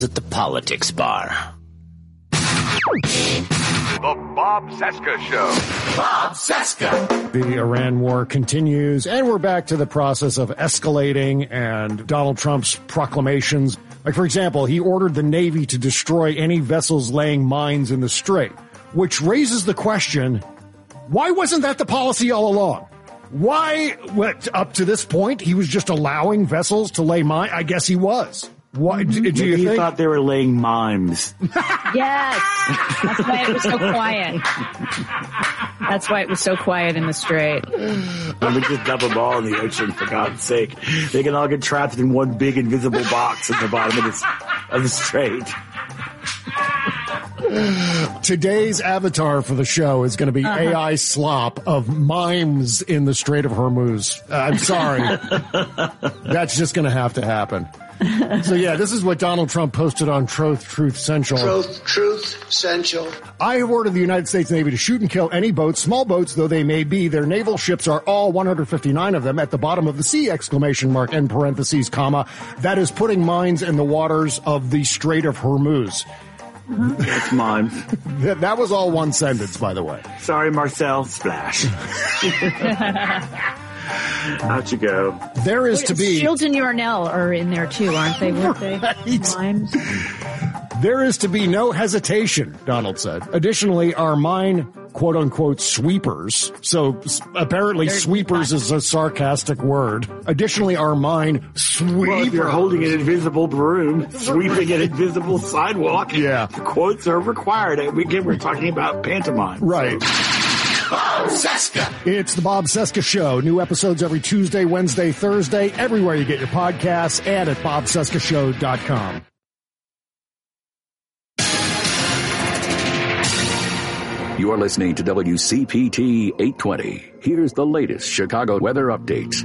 At the Politics Bar. The Bob Cesca Show. Bob Cesca. The Iran war continues, and we're back to the process of escalating and Donald Trump's proclamations. Like, for example, he ordered the Navy to destroy any vessels laying mines in the Strait, which raises the question, why wasn't that the policy all along? Why, up to this point, he was just allowing vessels to lay mines? I guess he was. What do you think? Thought they were laying mimes. Yes. That's why it was so quiet. That's why it was so quiet in the Strait. Let me just dump them all in the ocean, for God's sake. They can all get trapped in one big invisible box at the bottom of the Strait. Today's avatar for the show is going to be AI slop of mimes in the Strait of Hormuz. I'm sorry. That's just going to happen. So, yeah, this is what Donald Trump posted on Truth Central. Truth Central. I have ordered the United States Navy to shoot and kill any boats, small boats though they may be. Their naval ships are all 159 of them at the bottom of the sea, ! End parentheses, comma. That is putting mines in the waters of the Strait of Hormuz. That's mine. That was all one sentence, by the way. Sorry, Marcel. Splash. Out you go. There is to be... Shields and Yarnell are in there, too, aren't they? Weren't they? Mimes. There is to be no hesitation, Donald said. Additionally, our mine, quote-unquote, sweepers. So apparently sweepers is a sarcastic word. Additionally, our mine sweepers. Well, if you're holding an invisible broom, sweeping an invisible sidewalk, yeah, the quotes are required. Again, we're talking about pantomime. Right. Bob Cesca. It's the Bob Cesca Show. New episodes every Tuesday, Wednesday, Thursday, everywhere you get your podcasts, and at bobcescashow.com. You are listening to WCPT 820. Here's the latest Chicago weather updates.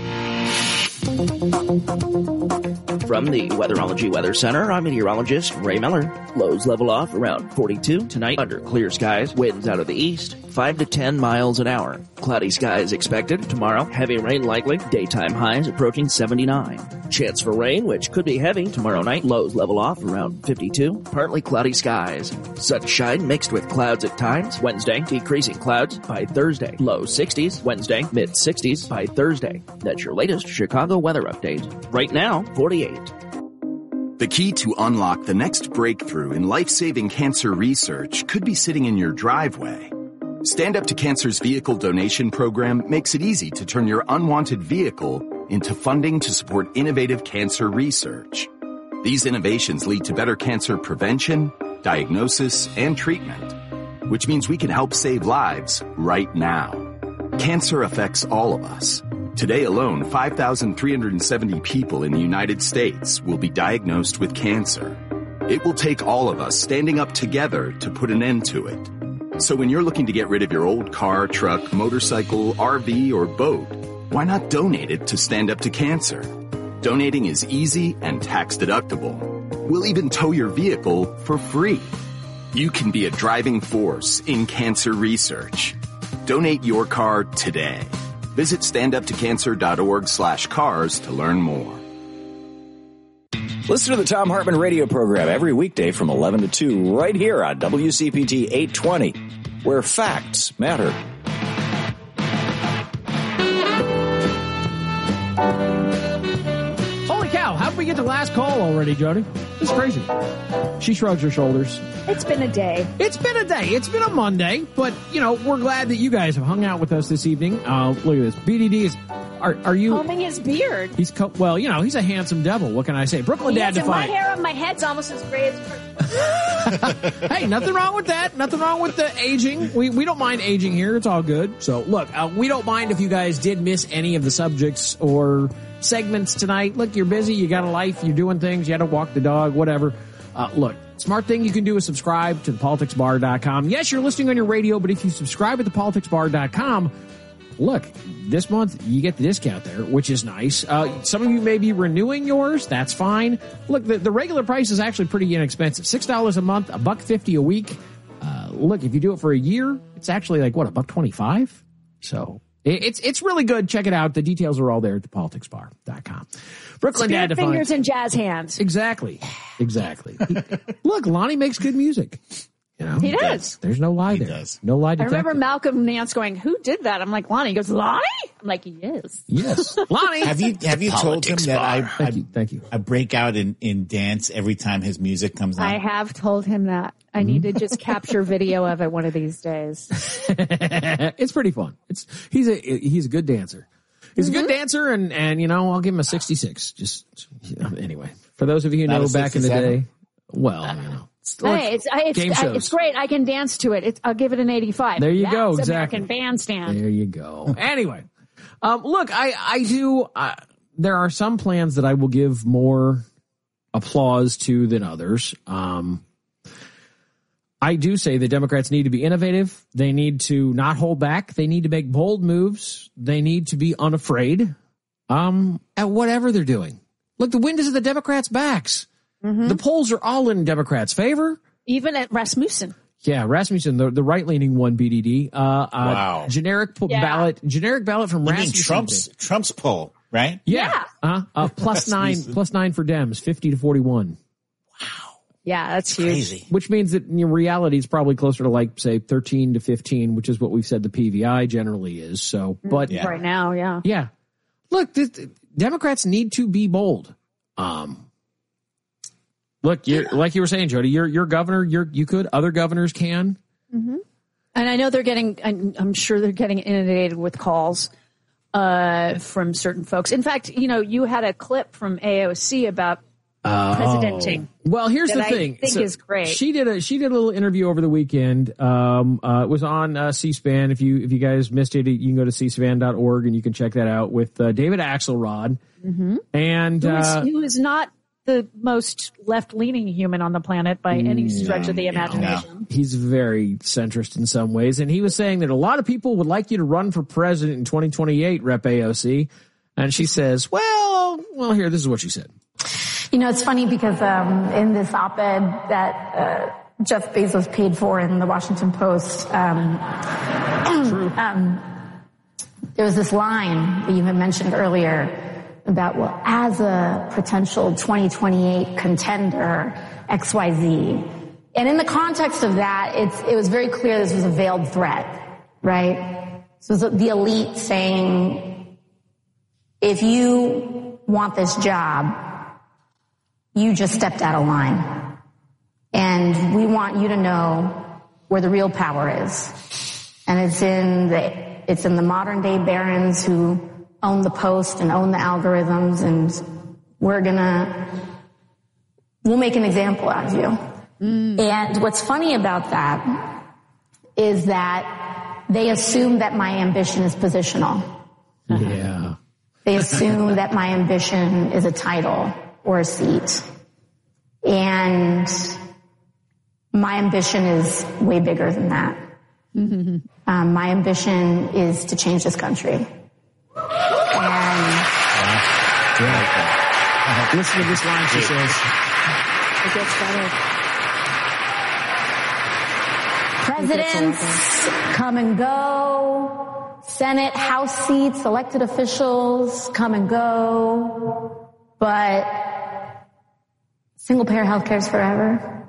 From the Weatherology Weather Center, I'm meteorologist Ray Miller. Lows level off around 42 tonight under clear skies. Winds out of the east, 5 to 10 miles an hour. Cloudy skies expected tomorrow. Heavy rain likely. Daytime highs approaching 79. Chance for rain, which could be heavy tomorrow night. Lows level off around 52. Partly cloudy skies. Sunshine mixed with clouds at times. Wednesday, decreasing clouds by Thursday. Low 60s. Wednesday, mid 60s by Thursday. That's your latest Chicago weather update. Right now, 48. The key to unlock the next breakthrough in life-saving cancer research could be sitting in your driveway. Stand Up to Cancer's vehicle donation program makes it easy to turn your unwanted vehicle into funding to support innovative cancer research. These innovations lead to better cancer prevention, diagnosis, and treatment, which means we can help save lives right now. Cancer affects all of us. Today alone, 5,370 people in the United States will be diagnosed with cancer. It will take all of us standing up together to put an end to it. So when you're looking to get rid of your old car, truck, motorcycle, RV, or boat, why not donate it to Stand Up to Cancer? Donating is easy and tax deductible. We'll even tow your vehicle for free. You can be a driving force in cancer research. Donate your car today. Visit standuptocancer.org/cars to learn more. Listen to the Thom Hartmann radio program every weekday from 11 to 2 right here on WCPT 820, where facts matter. Holy cow, how did we get to last call already, Jody? It's crazy. She shrugs her shoulders. It's been a day. It's been a day. It's been a Monday, but, you know, we're glad that you guys have hung out with us this evening. Look at this. BDD is... Are you... Combing his beard. He's... Well, you know, he's a handsome devil. What can I say? Brooklyn Dad Defiant. My hair on my head's almost as gray as... Hey, nothing wrong with that. Nothing wrong with the aging. We don't mind aging here. It's all good. So, look, we don't mind if you guys did miss any of the subjects or segments tonight. Look, you're busy. You got a life. You're doing things. You had to walk the dog, whatever. Look, smart thing you can do is subscribe to thepoliticsbar.com. Yes, you're listening on your radio, but if you subscribe at thepoliticsbar.com, look, this month you get the discount there, which is nice. Some of you may be renewing yours. That's fine. Look, the regular price is actually pretty inexpensive. $6 a month, $1.50 a week. Look, if you do it for a year, it's actually like, what, $1.25? So It's really good. Check it out. The details are all there at thepoliticsbar.com. Brooklyn Dad Spirit fingers and jazz hands. Exactly. Look, Lonnie makes good music. You know, he does. There's no lie there. Does. No lie I detected. remember Malcolm Nance going, "Who did that?" I'm like, "Lonnie." He goes, "Lonnie?" I'm like, "Yes." Yes. Lonnie. Have you told him that Thank you. I break out in dance every time his music comes on? I have told him that. I need to just capture video of it one of these days. It's pretty fun. He's a good dancer. He's a good dancer, and you know, I'll give him a 66. Just anyway, for those of you who know back in the day, well, you know. Hey, it's great. I can dance to it. I'll give it an 85. There you That's go. Exactly. American Bandstand. There you go. Anyway, look, I do. There are some plans that I will give more applause to than others. I do say the Democrats need to be innovative. They need to not hold back. They need to make bold moves. They need to be unafraid at whatever they're doing. Look, the wind is at the Democrats' backs. Mm-hmm. The polls are all in Democrats' favor. Even at Rasmussen. Yeah, Rasmussen, the right-leaning one, BDD. Wow. Generic ballot from You Rasmussen. mean Trump's poll, right? Yeah. Plus 9 for Dems, 50 to 41. Yeah, that's huge. Crazy. Which means that in reality, it's probably closer to like, say, 13 to 15, which is what we've said the PVI generally is. So, but right now, yeah. Yeah. Look, Democrats need to be bold. Look, like you were saying, Jody, you're governor. You could. Other governors can. Mm-hmm. And I know I'm sure they're getting inundated with calls from certain folks. In fact, you know, you had a clip from AOC about presidenting. Well, here's the thing. I think is great. She did a little interview over the weekend. It was on C-SPAN. If you guys missed it, you can go to cspan.org and you can check that out with David Axelrod. Mm-hmm. And who is not the most left-leaning human on the planet by any stretch of the imagination. No. He's very centrist in some ways. And he was saying that a lot of people would like you to run for president in 2028, Rep AOC. And she says, well, here, this is what she said. You know, it's funny because in this op-ed that Jeff Bezos paid for in the Washington Post, there was this line that you had mentioned earlier about, well, as a potential 2028 contender, XYZ. And in the context of that, it was very clear this was a veiled threat, right? So it was the elite saying, if you want this job, you just stepped out of line. And we want you to know where the real power is. And it's in the modern day barons who own the Post and own the algorithms, and we'll make an example out of you. And what's funny about that is that they assume that my ambition is positional. Yeah. They assume that my ambition is a title or a seat. And my ambition is way bigger than that. Mm-hmm. My ambition is to change this country. Listen to this line she says. It gets better. Presidents come and go. Senate, House seats, elected officials come and go. But single-payer health care is forever.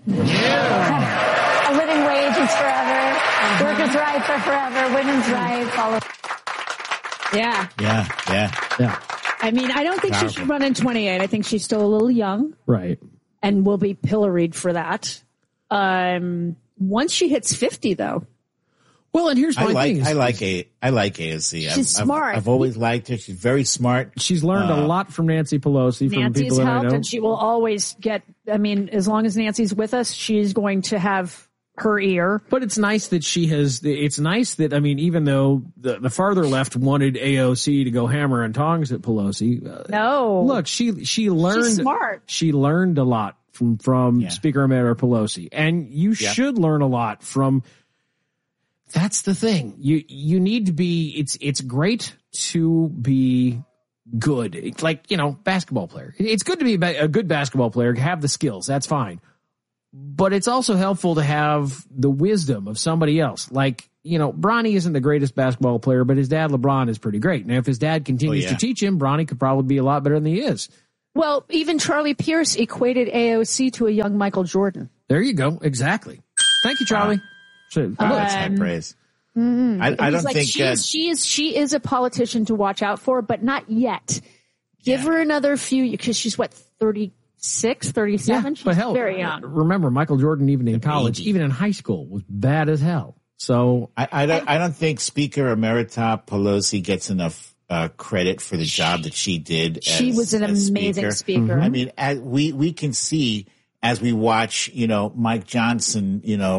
A living wage is forever. Workers' rights are forever. Women's rights, all of Yeah. Yeah. I mean, I don't think she should run in 28. I think she's still a little young. Right. And will be pilloried for that. Once she hits 50, though. Well, and here's my thing. I like AOC. She's smart. I've always liked her. She's very smart. She's learned a lot from Nancy Pelosi. From Nancy's people that I helped, know. and she will always get, I mean, as long as Nancy's with us, she's going to have her ear. But it's nice that I mean, even though the farther left wanted AOC to go hammer and tongs at Pelosi. No. Look, she learned. She's smart. She learned a lot from Speaker Amanda Pelosi. And you should learn a lot from. That's the thing. You need to be, it's great to be good. It's like, basketball player. It's good to be a good basketball player, have the skills. That's fine. But it's also helpful to have the wisdom of somebody else. Like, Bronny isn't the greatest basketball player, but his dad, LeBron, is pretty great. Now, if his dad continues to teach him, Bronny could probably be a lot better than he is. Well, even Charlie Pierce equated AOC to a young Michael Jordan. There you go. Exactly. Thank you, Charlie. That's high praise. Mm-hmm. I don't think she is a politician to watch out for, but not yet. Give her another few, because she's 36, 37. Yeah, she's but hell, very young. Remember, Michael Jordan, even in college, even in high school, was bad as hell. So I don't think Speaker Emerita Pelosi gets enough credit for the job that she did. She was an amazing speaker. Mm-hmm. I mean, we can see as we watch, Mike Johnson,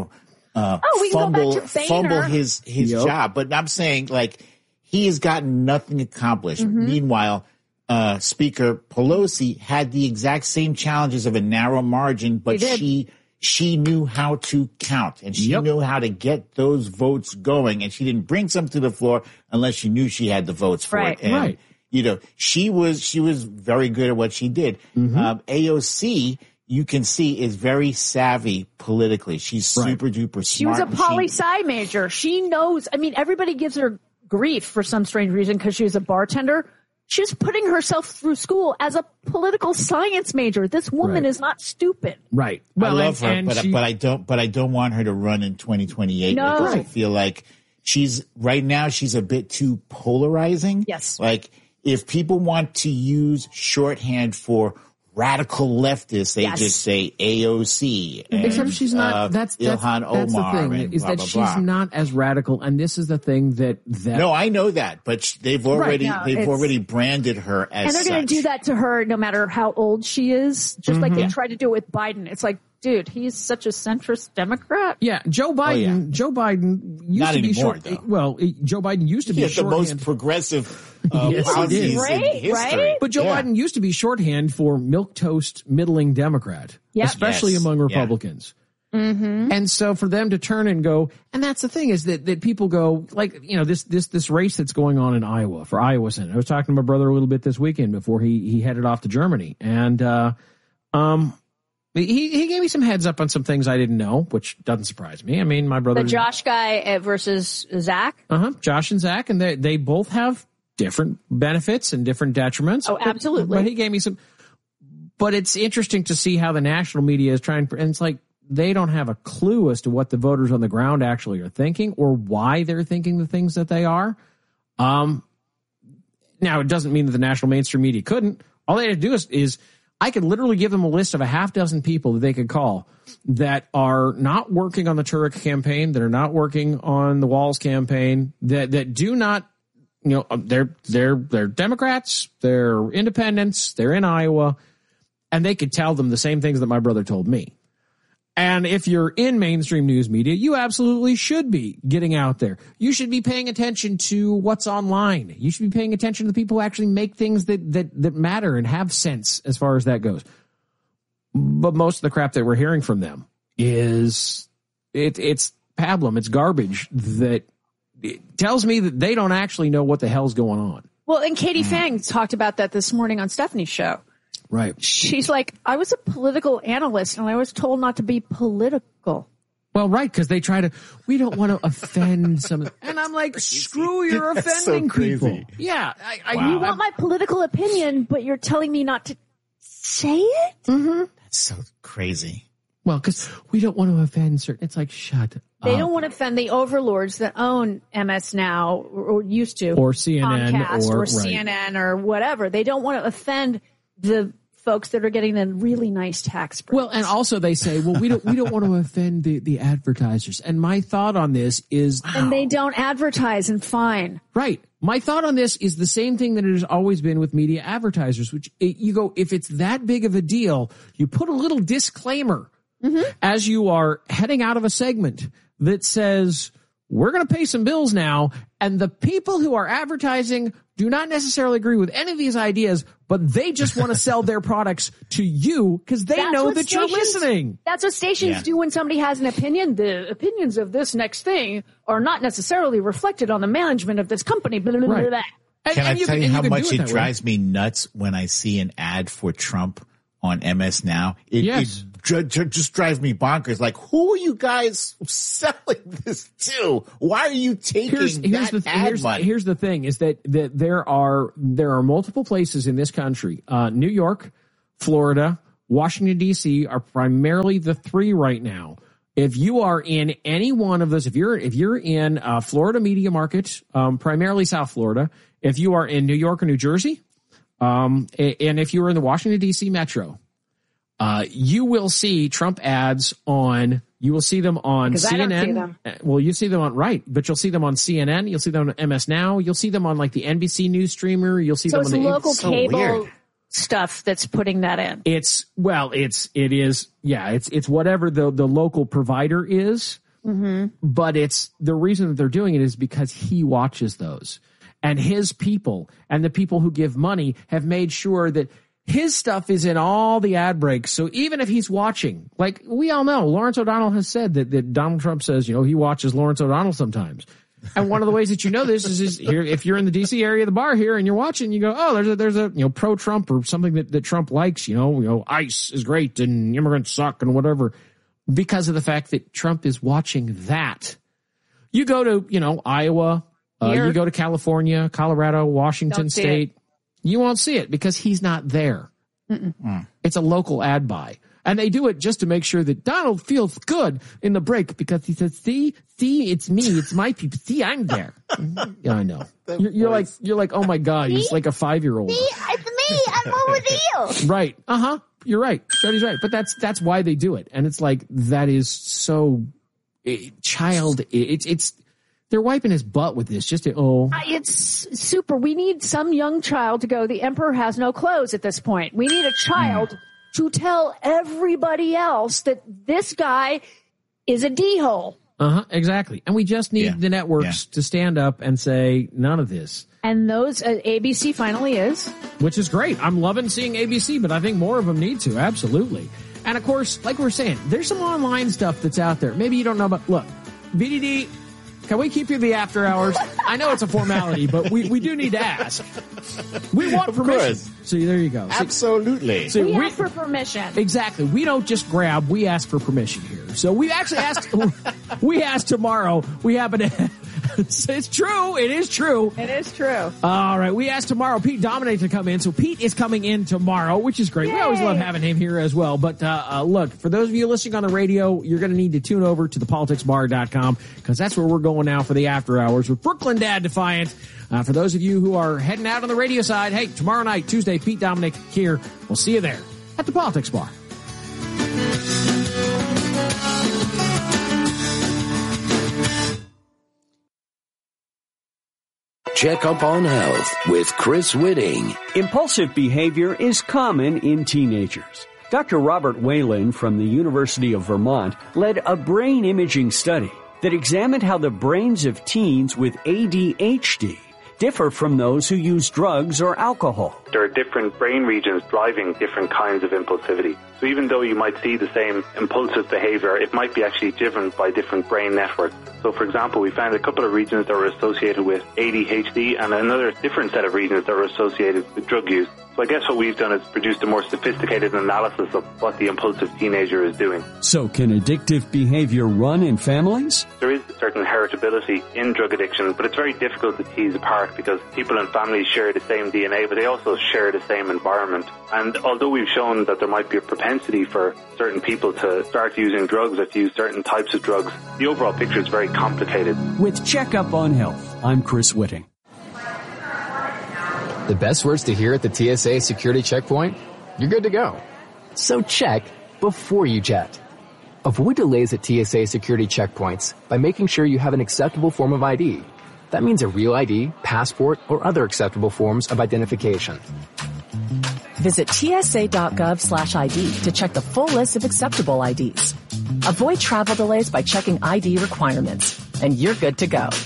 fumble his job. But I'm saying, he has gotten nothing accomplished. Mm-hmm. Meanwhile, Speaker Pelosi had the exact same challenges of a narrow margin, but she knew how to count, and she knew how to get those votes going, and she didn't bring some to the floor unless she knew she had the votes for it. And, she was very good at what she did. Mm-hmm. AOC, you can see, is very savvy politically. She's super duper smart. She was a poli-sci major. She knows. I mean, everybody gives her grief for some strange reason because she was a bartender. She was putting herself through school as a political science major. This woman is not stupid. Right. Well, I love her, but I don't want her to run in 2028 because I feel like she's a bit too polarizing. Yes. Like, if people want to use shorthand for radical leftists, they just say AOC. And, except she's not. That's Ilhan Omar. The thing, is that she's not as radical, and this is the thing that. No, I know that, but they've already branded her as. And they're going to do that to her no matter how old she is, just like they tried to do it with Biden. It's like, dude, he's such a centrist Democrat. Yeah, Joe Biden. Joe Biden used not to be anymore, short. Though. Well, Joe Biden used to be the most progressive policies in history. Right? But Joe Biden used to be shorthand for milquetoast, middling Democrat, especially among Republicans. Mm-hmm. And so for them to turn and go, and that's the thing is that people go this race that's going on in Iowa for Iowa Senate. I was talking to my brother a little bit this weekend before he headed off to Germany, and He gave me some heads up on some things I didn't know, which doesn't surprise me. I mean, my brother... The Josh guy versus Zach? Josh and Zach, and they both have different benefits and different detriments. Oh, absolutely. But he gave me some... But it's interesting to see how the national media is trying... And it's like they don't have a clue as to what the voters on the ground actually are thinking or why they're thinking the things that they are. Now, it doesn't mean that the national mainstream media couldn't. All they had to do is I could literally give them a list of a half dozen people that they could call that are not working on the Turek campaign, that are not working on the Walz campaign, that do not, they're Democrats, they're independents, they're in Iowa, and they could tell them the same things that my brother told me. And if you're in mainstream news media, you absolutely should be getting out there. You should be paying attention to what's online. You should be paying attention to the people who actually make things that matter and have sense as far as that goes. But most of the crap that we're hearing from them it's pablum. It's garbage that it tells me that they don't actually know what the hell's going on. Well, and Katie Fang talked about that this morning on Stephanie's show. Right. She's like, I was a political analyst and I was told not to be political. Well, right, because they try to, we don't want to offend some, and I'm like, screw your offending people. Yeah. You want my political opinion, but you're telling me not to say it? Mm-hmm. That's so crazy. Well, because we don't want to offend certain, it's like, shut up. They don't want to offend the overlords that own MS Now or used to. Or CNN Comcast or right. CNN or whatever. They don't want to offend the folks that are getting the really nice tax breaks. Well, and also they say, well, we don't want to offend the advertisers. And my thought on this is, and they don't advertise, and fine. Right. My thought on this is the same thing that it has always been with media advertisers, which you go, if it's that big of a deal, you put a little disclaimer as you are heading out of a segment that says, we're going to pay some bills now, and the people who are advertising do not necessarily agree with any of these ideas, but they just want to sell their products to you because they know that you're listening. That's what stations do when somebody has an opinion. The opinions of this next thing are not necessarily reflected on the management of this company. Blah, blah, blah, blah. Can I tell you how much it drives me nuts when I see an ad for Trump on MS Now? It just drive me bonkers. Like, who are you guys selling this to? Why are you taking ad money? Here's the thing: is that there are multiple places in this country. New York, Florida, Washington D.C. are primarily the three right now. If you are in any one of those, if you're in Florida media market, primarily South Florida, if you are in New York or New Jersey, and if you are in the Washington D.C. metro, you will see Trump ads on. You will see them on because CNN. I don't see them. Well, you see them on but you'll see them on CNN. You'll see them on MS Now. You'll see them on like the NBC News streamer. You'll see them on the local cable stuff that's putting that in. It's whatever the local provider is. Mm-hmm. But it's the reason that they're doing it is because he watches those, and his people and the people who give money have made sure that his stuff is in all the ad breaks. So even if he's watching, like we all know, Lawrence O'Donnell has said that Donald Trump says, he watches Lawrence O'Donnell sometimes. And one of the ways that you know this is here, if you're in the DC area of the bar here and you're watching, you go, oh, there's a pro-Trump or something that Trump likes, ICE is great and immigrants suck and whatever, because of the fact that Trump is watching that. You go to, Iowa, you go to California, Colorado, Washington State, you won't see it because he's not there. It's a local ad buy. And they do it just to make sure that Donald feels good in the break because he says, see, it's me. It's my people. See, I'm there. Yeah, I know. You're like, oh my God, he's like a 5-year-old. See, it's me. I'm over there. Right. Uh-huh. You're right. Jody's right. But that's why they do it. And it's like, that is so they're wiping his butt with this It's super. We need some young child to go, the emperor has no clothes at this point. We need a child to tell everybody else that this guy is a D-hole. Exactly. And we just need the networks to stand up and say none of this. And those ABC finally is. Which is great. I'm loving seeing ABC, but I think more of them need to. Absolutely. And of course, like we're saying, there's some online stuff that's out there. Maybe you don't know about. Look, VDD, can we keep you the after hours? I know it's a formality, but we do need to ask. We want permission. So there you go. Absolutely. So we ask for permission. Exactly. We don't just grab. We ask for permission here. So we actually asked. We asked tomorrow. We happen to. It's true. It is true. It is true. All right. We asked tomorrow Pete Dominic to come in. So Pete is coming in tomorrow, which is great. Yay. We always love having him here as well. But look, for those of you listening on the radio, you're going to need to tune over to thepoliticsbar.com because that's where we're going now for the after hours with Brooklyn Dad Defiant. For those of you who are heading out on the radio side, hey, tomorrow night, Tuesday, Pete Dominic here. We'll see you there at the Politics Bar. Check up on health with Chris Whitting. Impulsive behavior is common in teenagers. Dr. Robert Whalen from the University of Vermont led a brain imaging study that examined how the brains of teens with ADHD differ from those who use drugs or alcohol. There are different brain regions driving different kinds of impulsivity. So even though you might see the same impulsive behavior, it might be actually driven by different brain networks. So for example, we found a couple of regions that were associated with ADHD and another different set of regions that were associated with drug use. So I guess what we've done is produced a more sophisticated analysis of what the impulsive teenager is doing. So can addictive behavior run in families? There is a certain heritability in drug addiction, but it's very difficult to tease apart because people and families share the same DNA, but they also share the same environment. And although we've shown that there might be a propensity for certain people to start using drugs or to use certain types of drugs, the overall picture is very complicated. With Checkup on Health, I'm Chris Whitting. The best words to hear at the TSA security checkpoint? You're good to go. So check before you jet. Avoid delays at TSA security checkpoints by making sure you have an acceptable form of ID. That means a real ID, passport, or other acceptable forms of identification. Visit tsa.gov/ID to check the full list of acceptable IDs. Avoid travel delays by checking ID requirements, and you're good to go.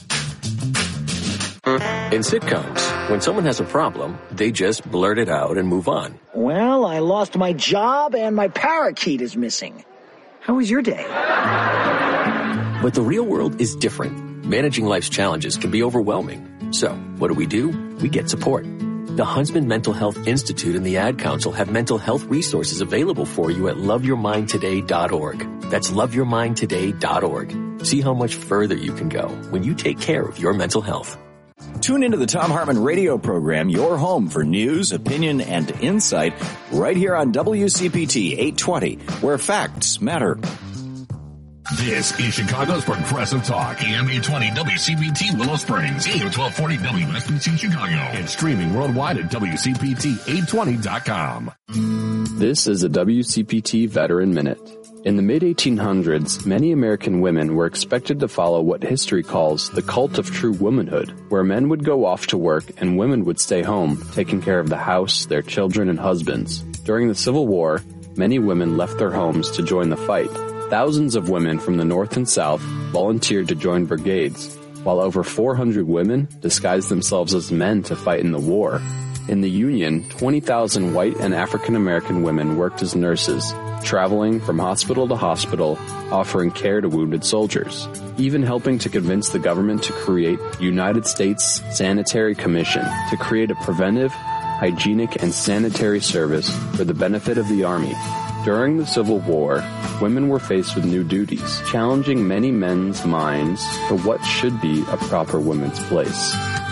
In sitcoms, when someone has a problem, they just blurt it out and move on. Well, I lost my job and my parakeet is missing. How was your day? But the real world is different. Managing life's challenges can be overwhelming. So, what do? We get support. The Huntsman Mental Health Institute and the Ad Council have mental health resources available for you at loveyourmindtoday.org. That's loveyourmindtoday.org. See how much further you can go when you take care of your mental health. Tune into the Thom Hartmann radio program, your home for news, opinion, and insight, right here on WCPT 820, where facts matter. This is Chicago's Progressive Talk, AM 820 WCPT Willow Springs, AM 1240 WSBC Chicago, and streaming worldwide at WCPT820.com. This is a WCPT Veteran Minute. In the mid-1800s, many American women were expected to follow what history calls the cult of true womanhood, where men would go off to work and women would stay home, taking care of the house, their children, and husbands. During the Civil War, many women left their homes to join the fight. Thousands of women from the North and South volunteered to join brigades, while over 400 women disguised themselves as men to fight in the war. In the Union, 20,000 white and African American women worked as nurses, traveling from hospital to hospital, offering care to wounded soldiers, even helping to convince the government to create United States Sanitary Commission to create a preventive, hygienic, and sanitary service for the benefit of the Army. During the Civil War, women were faced with new duties, challenging many men's minds to what should be a proper woman's place.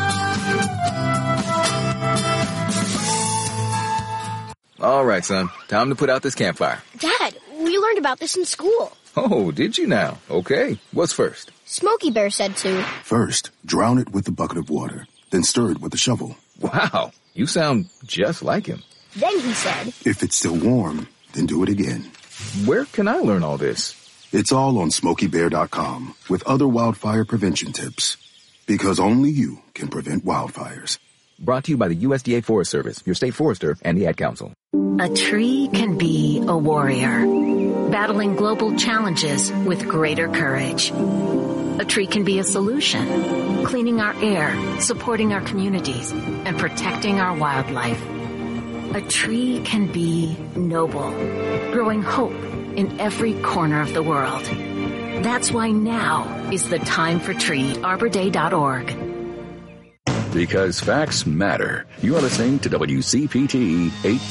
All right, son. Time to put out this campfire. Dad, we learned about this in school. Oh, did you now? Okay. What's first? Smokey Bear said to. First, drown it with a bucket of water, then stir it with a shovel. Wow, you sound just like him. Then he said, if it's still warm, then do it again. Where can I learn all this? It's all on SmokeyBear.com with other wildfire prevention tips. Because only you can prevent wildfires. Brought to you by the USDA Forest Service, your state forester, and the Ad Council. A tree can be a warrior, battling global challenges with greater courage. A tree can be a solution, cleaning our air, supporting our communities, and protecting our wildlife. A tree can be noble, growing hope in every corner of the world. That's why now is the time for treearborday.org. Because facts matter. You are listening to WCPT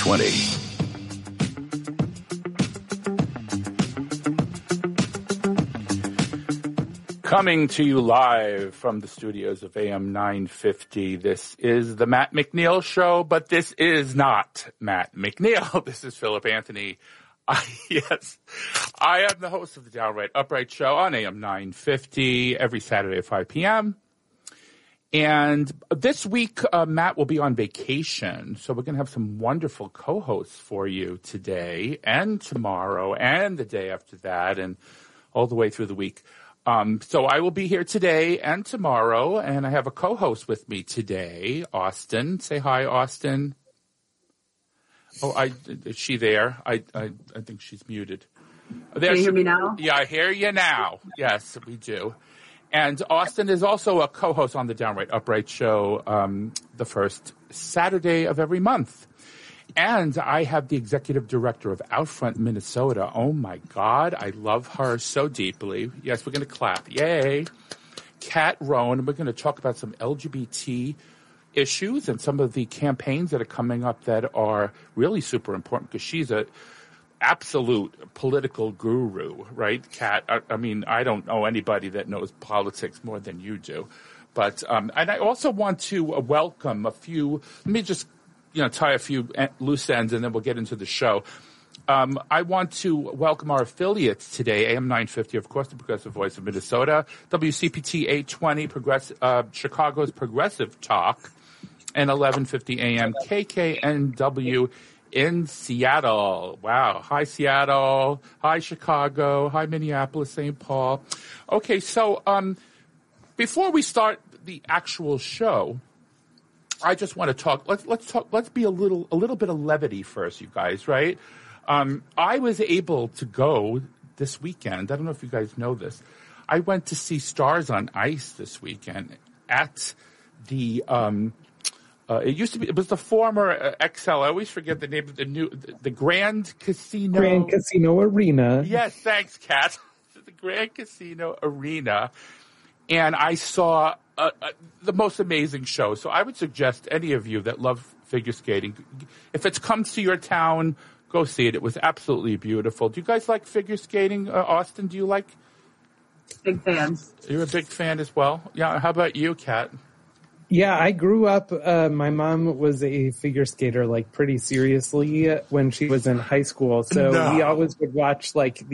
820. Coming to you live from the studios of AM 950, this is the Matt McNeil Show, but this is not Matt McNeil. This is Philip Anthony. Yes, I am the host of the Downright Upright Show on AM 950 every Saturday at 5 p.m. And this week, Matt will be on vacation, so we're going to have some wonderful co-hosts for you today and tomorrow and the day after that and all the way through the week. So I will be here today and tomorrow, and I have a co-host with me today, Austin. Say hi, Austin. Oh, is she there? I think she's muted. There Can you hear me now? Yeah, I hear you now. Yes, we do. And Austin is also a co-host on the Downright Upright Show the first Saturday of every month. And I have the executive director of Outfront Minnesota. Oh, my God. I love her so deeply. Yes, we're going to clap. Yay. Kat Rohn. And we're going to talk about some LGBT issues and some of the campaigns that are coming up that are really super important because she's a absolute political guru, right, Kat? I mean, I don't know anybody that knows politics more than you do. But and I also want to welcome a few. Let me just tie a few loose ends, and then we'll get into the show. I want to welcome our affiliates today: AM 950, of course, the Progressive Voice of Minnesota; WCPT 820, Chicago's Progressive Talk, and 1150 AM KKNW. In Seattle. Wow. Hi, Seattle. Hi, Chicago. Hi, Minneapolis, St. Paul. Okay, so before we start the actual show, I just want to talk. Let's be a little bit of levity first, you guys, right? I was able to go this weekend. I don't know if you guys know this. I went to see Stars on Ice this weekend at the it was the former XL. I always forget the name of the Grand Casino. Grand Casino Arena. Yes, thanks, Kat. The Grand Casino Arena. And I saw the most amazing show. So I would suggest any of you that love figure skating. If it comes to your town, go see it. It was absolutely beautiful. Do you guys like figure skating? Austin, do you like? Big fans. You're a big fan as well? Yeah. How about you, Kat? Yeah, I grew up, my mom was a figure skater, like, pretty seriously when she was in high school. So we always would watch, like,